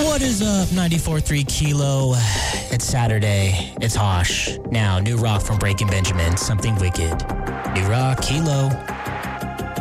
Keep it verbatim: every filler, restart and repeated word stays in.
What is up, ninety-four point three Kilo? It's Saturday. It's Hosh. Now, new rock from Breaking Benjamin. Something wicked. New rock, Kilo.